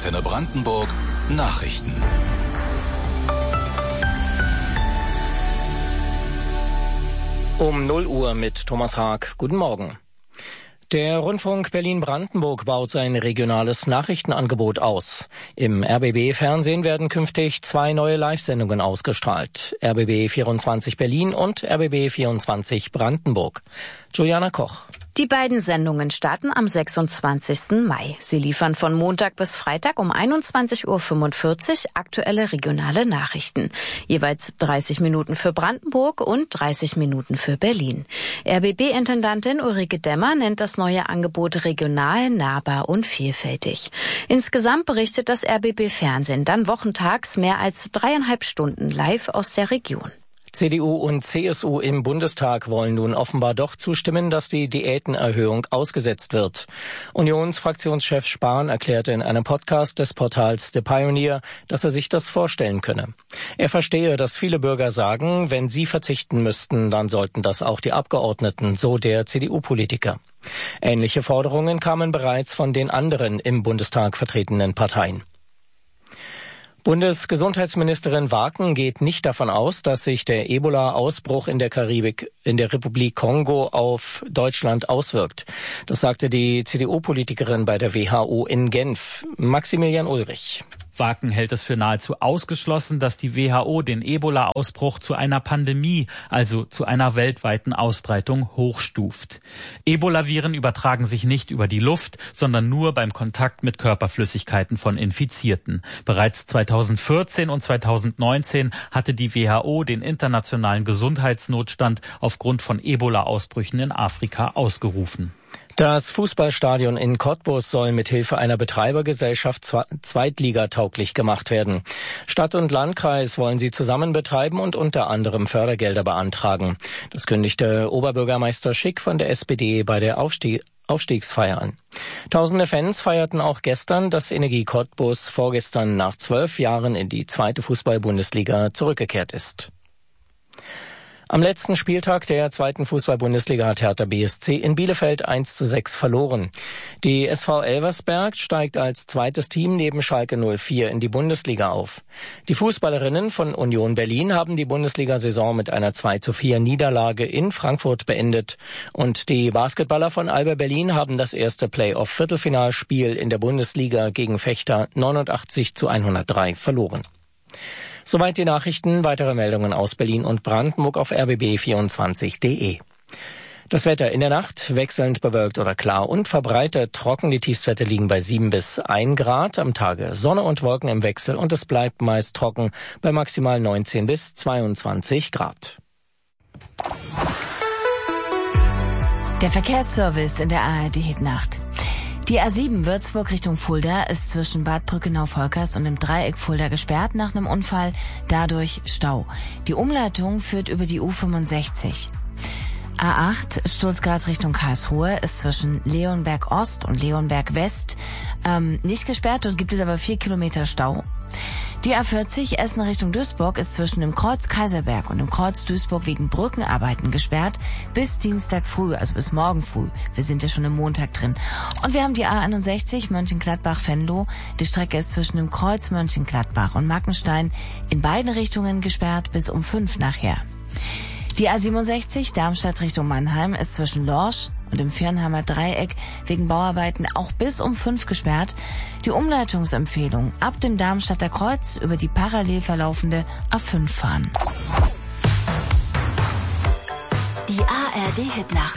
Antenne Brandenburg Nachrichten. Um 0 Uhr mit Thomas Haag. Guten Morgen. Der Rundfunk Berlin-Brandenburg baut sein regionales Nachrichtenangebot aus. Im RBB-Fernsehen werden künftig 2 neue Live-Sendungen ausgestrahlt. RBB 24 Berlin und RBB 24 Brandenburg. Juliana Koch. Die beiden Sendungen starten am 26. Mai. Sie liefern von Montag bis Freitag um 21.45 Uhr aktuelle regionale Nachrichten. Jeweils 30 Minuten für Brandenburg und 30 Minuten für Berlin. RBB-Intendantin Ulrike Demmer nennt das neue Angebot regional, nahbar und vielfältig. Insgesamt berichtet das RBB-Fernsehen dann wochentags mehr als 3,5 Stunden live aus der Region. CDU und CSU im Bundestag wollen nun offenbar doch zustimmen, dass die Diätenerhöhung ausgesetzt wird. Unionsfraktionschef Spahn erklärte in einem Podcast des Portals The Pioneer, dass er sich das vorstellen könne. Er verstehe, dass viele Bürger sagen, wenn sie verzichten müssten, dann sollten das auch die Abgeordneten, so der CDU-Politiker. Ähnliche Forderungen kamen bereits von den anderen im Bundestag vertretenen Parteien. Bundesgesundheitsministerin Waken geht nicht davon aus, dass sich der Ebola-Ausbruch in der Karibik, in der Republik Kongo auf Deutschland auswirkt. Das sagte die CDU-Politikerin bei der WHO in Genf, Maximilian Ulrich. Waken hält es für nahezu ausgeschlossen, dass die WHO den Ebola-Ausbruch zu einer Pandemie, also zu einer weltweiten Ausbreitung, hochstuft. Ebola-Viren übertragen sich nicht über die Luft, sondern nur beim Kontakt mit Körperflüssigkeiten von Infizierten. Bereits 2014 und 2019 hatte die WHO den internationalen Gesundheitsnotstand aufgrund von Ebola-Ausbrüchen in Afrika ausgerufen. Das Fußballstadion in Cottbus soll mithilfe einer Betreibergesellschaft zweitligatauglich gemacht werden. Stadt und Landkreis wollen sie zusammen betreiben und unter anderem Fördergelder beantragen. Das kündigte Oberbürgermeister Schick von der SPD bei der Aufstiegsfeier an. Tausende Fans feierten auch gestern, dass Energie Cottbus vorgestern nach 12 Jahren in die 2. Fußball-Bundesliga zurückgekehrt ist. Am letzten Spieltag der 2. Fußball-Bundesliga hat Hertha BSC in Bielefeld 1:6 verloren. Die SV Elversberg steigt als zweites Team neben Schalke 04 in die Bundesliga auf. Die Fußballerinnen von Union Berlin haben die Bundesliga-Saison mit einer 2:4 Niederlage in Frankfurt beendet. Und die Basketballer von Alba Berlin haben das erste Playoff-Viertelfinalspiel in der Bundesliga gegen Fechter 89:103 verloren. Soweit die Nachrichten. Weitere Meldungen aus Berlin und Brandenburg auf rbb24.de. Das Wetter in der Nacht wechselnd bewölkt oder klar und verbreitet trocken. Die Tiefstwerte liegen bei 7 bis 1 Grad. Am Tage Sonne und Wolken im Wechsel und es bleibt meist trocken bei maximal 19 bis 22 Grad. Der Verkehrsservice in der ARD-Hitnacht. Die A7 Würzburg Richtung Fulda ist zwischen Bad Brückenau-Volkers und dem Dreieck Fulda gesperrt nach einem Unfall, dadurch Stau. Die Umleitung führt über die U65. A8 Stuttgart Richtung Karlsruhe ist zwischen Leonberg Ost und Leonberg West nicht gesperrt, dort gibt es aber 4 Kilometer Stau. Die A40 Essen Richtung Duisburg ist zwischen dem Kreuz Kaiserberg und dem Kreuz Duisburg wegen Brückenarbeiten gesperrt bis Dienstag früh, also bis morgen früh. Wir sind ja schon im Montag drin. Und wir haben die A61 Mönchengladbach-Venlo. Die Strecke ist zwischen dem Kreuz Mönchengladbach und Mackenstein in beiden Richtungen gesperrt bis um 5 nachher. Die A67 Darmstadt Richtung Mannheim ist zwischen Lorsch und im Viernheimer Dreieck wegen Bauarbeiten auch bis um 5 gesperrt. Die Umleitungsempfehlung ab dem Darmstadter Kreuz über die parallel verlaufende A5 fahren. Die ARD-Hitnacht.